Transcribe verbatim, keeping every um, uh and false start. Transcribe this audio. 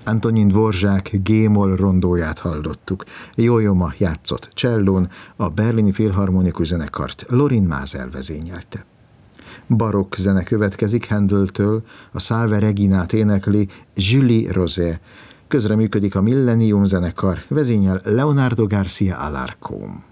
Antonin Dvorzsák G-moll rondóját hallottuk. Jó-Joma játszott csellón, a Berlini Filharmonikus Zenekart Lorin Maazel vezényelte. Barokk zene következik Handeltől, a Salve Reginát énekli Julie Rosé. Közreműködik a Millennium zenekar, vezényel Leonardo García Alarcón.